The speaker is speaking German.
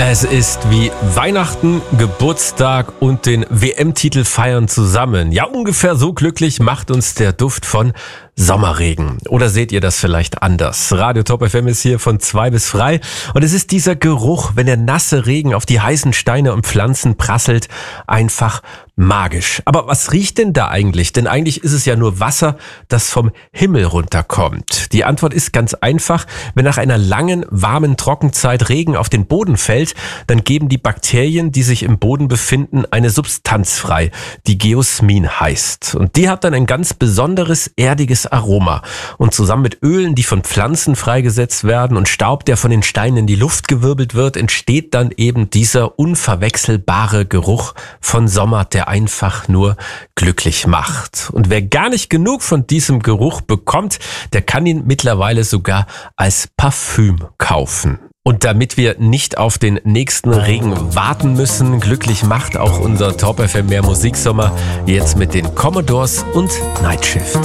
Es ist wie Weihnachten, Geburtstag und den WM-Titel feiern zusammen. Ja, ungefähr so glücklich macht uns der Duft von Sommerregen. Oder seht ihr das vielleicht anders? Radio Top FM ist hier von 2 bis frei. Und es ist dieser Geruch, wenn der nasse Regen auf die heißen Steine und Pflanzen prasselt, einfach magisch. Aber was riecht denn da eigentlich? Denn eigentlich ist es ja nur Wasser, das vom Himmel runterkommt. Die Antwort ist ganz einfach. Wenn nach einer langen, warmen Trockenzeit Regen auf den Boden fällt, dann geben die Bakterien, die sich im Boden befinden, eine Substanz frei, die Geosmin heißt. Und die hat dann ein ganz besonderes, erdiges Aroma. Und zusammen mit Ölen, die von Pflanzen freigesetzt werden und Staub, der von den Steinen in die Luft gewirbelt wird, entsteht dann eben dieser unverwechselbare Geruch von Sommer, der einfach nur glücklich macht. Und wer gar nicht genug von diesem Geruch bekommt, der kann ihn mittlerweile sogar als Parfüm kaufen. Und damit wir nicht auf den nächsten Regen warten müssen, glücklich macht auch unser Top FM Mehr Musiksommer jetzt mit den Commodores und Night Shift.